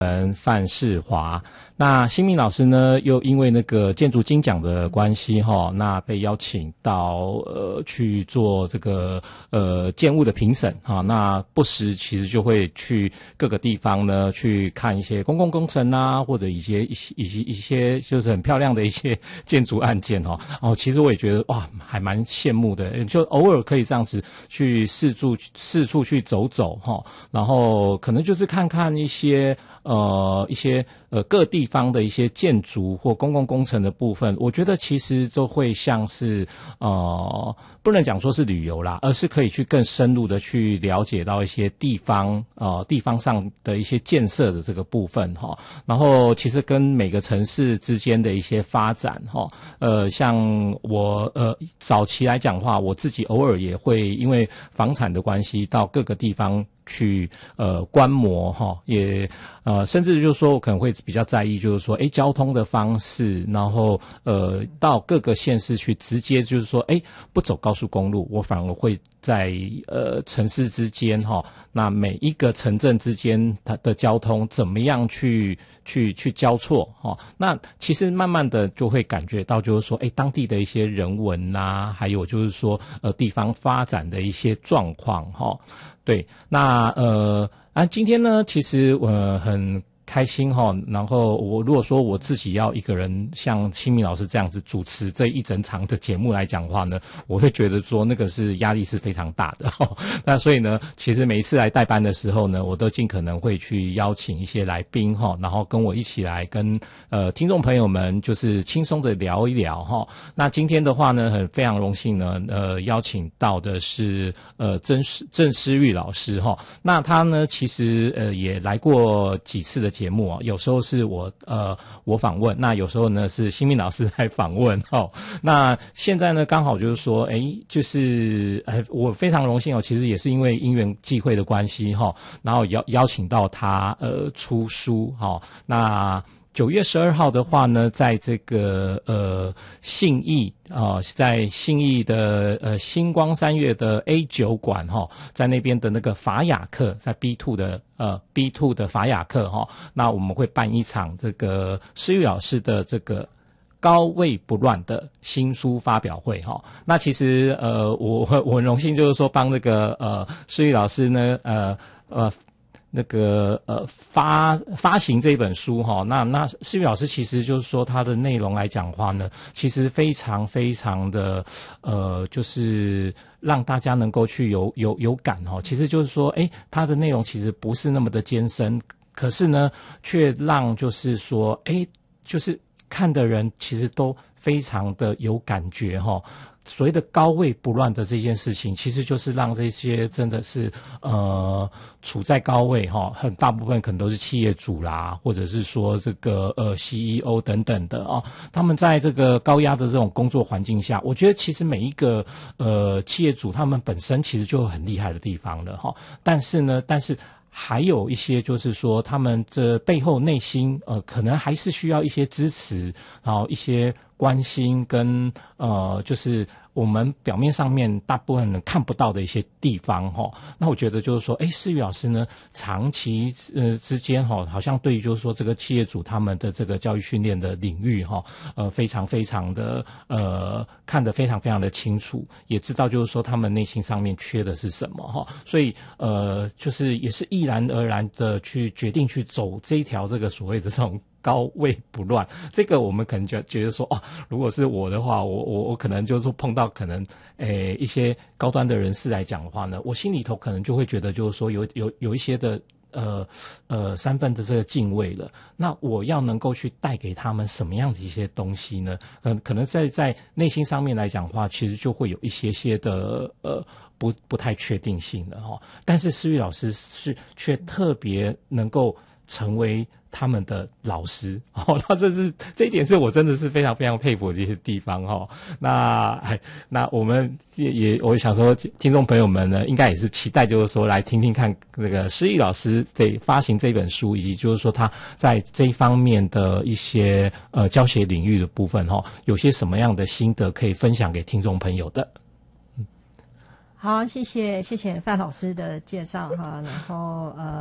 范世华。那新民老师呢，又因为那个建筑金奖的关系那被邀请到去做这个建物的评审那不时其实就会去各个地方呢去看一些公共工程啊，或者一些就是很漂亮的一些建筑案件其实我也觉得哇，还蛮羡慕的，就偶尔可以这样子去四处去走走然后可能就是看看一些各地方的一些建筑或公共工程的部分，我觉得其实都会像是不能讲说是旅游啦，而是可以去更深入的去了解到一些地方上的一些建设的这个部分然后其实跟每个城市之间的一些发展像我早期来讲话，我自己偶尔也会因为房产的关系到各个地方去观摩也甚至就是说我可能会比较在意就是说交通的方式，然后到各个县市去直接就是说不走高速公路，我反而会在城市之间那每一个城镇之间它的交通怎么样去交错那其实慢慢的就会感觉到就是说当地的一些人文啊，还有就是说地方发展的一些状况对，那今天呢，其实我很开心然后我如果说我自己要一个人像新民老师这样子主持这一整场的节目来讲的话呢，我会觉得说那个是压力是非常大的那所以呢，其实每一次来代班的时候呢，我都尽可能会去邀请一些来宾然后跟我一起来跟听众朋友们就是轻松的聊一聊那今天的话呢，非常荣幸呢邀请到的是郑诗玉老师那他呢其实也来过几次的节目有时候是我访问，那有时候呢是新民老师来访问那现在呢刚好就是说就是我非常荣幸其实也是因为因缘际会的关系然后邀请到他出书那9月12号的话呢，在这个信义在信义的星光三月的 A9 馆在那边的那个法雅克，在 B2 的法雅克那我们会办一场这个诗玉老师的这个高位不乱的新书发表会那其实我很荣幸就是说帮那个诗玉老师呢那个发行这本书那诗玉老师其实就是说他的内容来讲话呢，其实非常非常的就是让大家能够去有感其实就是说他的内容其实不是那么的艰深，可是呢却让就是说就是看的人其实都非常的有感觉所谓的高位不乱的这件事情，其实就是让这些真的是处在高位很大部分可能都是企业主啦，或者是说这个CEO 等等的他们在这个高压的这种工作环境下，我觉得其实每一个企业主他们本身其实就有很厉害的地方了但是还有一些就是说他们这背后内心可能还是需要一些支持，然后一些关心跟就是我们表面上面大部分人看不到的一些地方那我觉得就是说诗玉老师呢长期之间好像对于就是说这个企业主他们的这个教育训练的领域非常非常的看得非常非常的清楚，也知道就是说他们内心上面缺的是什么所以就是也是毅然而然的去决定去走这一条这个所谓的这种高位不乱，这个我们可能觉得说如果是我的话，我可能就是说碰到可能一些高端的人士来讲的话呢，我心里头可能就会觉得就是说有一些的三分的这个敬畏了。那我要能够去带给他们什么样的一些东西呢？可能在内心上面来讲的话，其实就会有一些的不太确定性的但是诗玉老师却特别能够成为他们的老师那这一点是我真的是非常非常佩服的这些地方那我们我想说听众朋友们呢应该也是期待就是说来听听看那个诗玉老师对发行这本书，以及就是说他在这一方面的一些教学领域的部分有些什么样的心得可以分享给听众朋友的。 好，谢谢范老师的介绍然后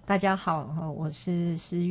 大家好，我是施